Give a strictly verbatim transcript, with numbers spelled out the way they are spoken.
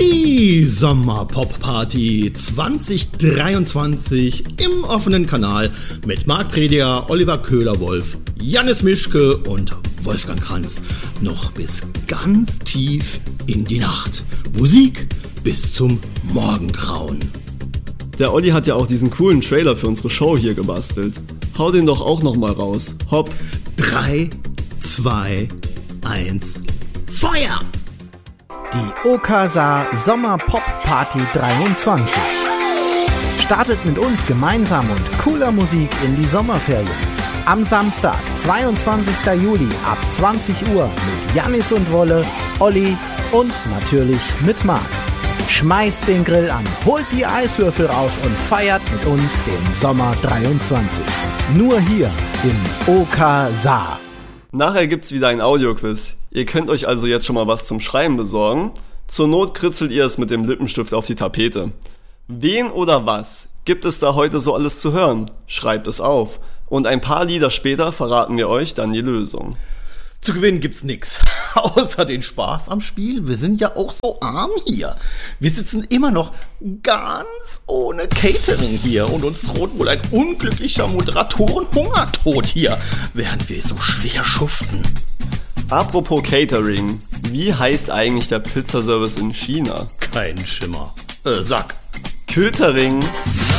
Die Sommer-Pop-Party zwanzig dreiundzwanzig im offenen Kanal mit Marc Prediger, Oliver Köhler-Wolf, Jannis Mischke und Wolfgang Kranz. Noch bis ganz tief in die Nacht. Musik bis zum Morgengrauen. Der Olli hat ja auch diesen coolen Trailer für unsere Show hier gebastelt. Hau den doch auch nochmal raus. Hopp. drei, zwei, eins, Feuer! Die Okasa Sommer Pop Party dreiundzwanzig. Startet mit uns gemeinsam und cooler Musik in die Sommerferien. Am Samstag, zweiundzwanzigsten Juli ab zwanzig Uhr mit Jannis und Wolle, Olli und natürlich mit Marc. Schmeißt den Grill an, holt die Eiswürfel raus und feiert mit uns den Sommer dreiundzwanzig. Nur hier im Okasa. Nachher gibt's wieder ein Audioquiz. Ihr könnt euch also jetzt schon mal was zum Schreiben besorgen. Zur Not kritzelt ihr es mit dem Lippenstift auf die Tapete. Wen oder was gibt es da heute so alles zu hören? Schreibt es auf. Und ein paar Lieder später verraten wir euch dann die Lösung. Zu gewinnen gibt's nix, außer den Spaß am Spiel. Wir sind ja auch so arm hier. Wir sitzen immer noch ganz ohne Catering hier und uns droht wohl ein unglücklicher Moderatoren-Hungertod hier, während wir so schwer schuften. Apropos Catering, wie heißt eigentlich der Pizzaservice in China? Kein Schimmer. Äh, sag. Kötering.